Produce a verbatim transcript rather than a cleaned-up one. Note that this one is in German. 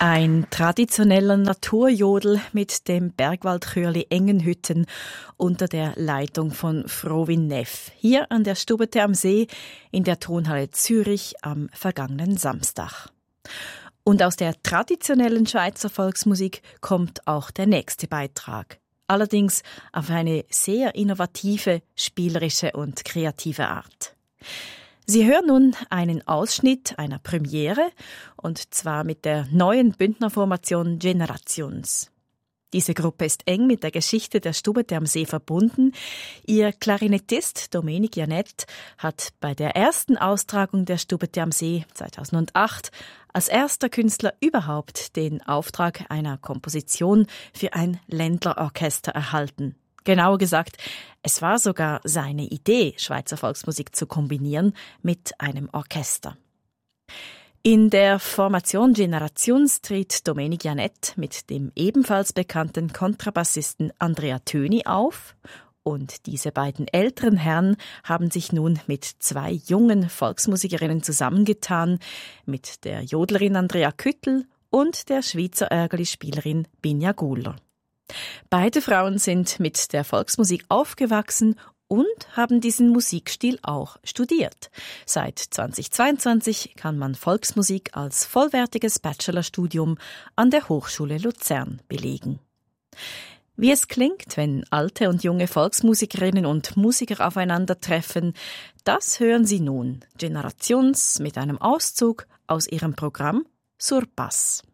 Ein traditioneller Naturjodel mit dem Bergwaldchörli Engenhütten unter der Leitung von Frowin Neff, hier an der Stubete am See in der Tonhalle Zürich am vergangenen Samstag. Und aus der traditionellen Schweizer Volksmusik kommt auch der nächste Beitrag. Allerdings auf eine sehr innovative, spielerische und kreative Art. Sie hören nun einen Ausschnitt einer Premiere, und zwar mit der neuen Bündnerformation Generations. Diese Gruppe ist eng mit der Geschichte der Stubete am See verbunden. Ihr Klarinettist Domenic Janet hat bei der ersten Austragung der Stubete am See zweitausendacht als erster Künstler überhaupt den Auftrag einer Komposition für ein Ländlerorchester erhalten. Genauer gesagt, es war sogar seine Idee, Schweizer Volksmusik zu kombinieren mit einem Orchester. In der Formation Generations tritt Domenic Janet mit dem ebenfalls bekannten Kontrabassisten Andrea Töni auf, und diese beiden älteren Herren haben sich nun mit zwei jungen Volksmusikerinnen zusammengetan, mit der Jodlerin Andrea Küttel und der Schweizer Örgeli-Spielerin Binja Guler. Beide Frauen sind mit der Volksmusik aufgewachsen und haben diesen Musikstil auch studiert. Seit zweitausendzweiundzwanzig kann man Volksmusik als vollwertiges Bachelorstudium an der Hochschule Luzern belegen. Wie es klingt, wenn alte und junge Volksmusikerinnen und Musiker aufeinandertreffen, das hören Sie nun. Generations mit einem Auszug aus ihrem Programm Sur Pass.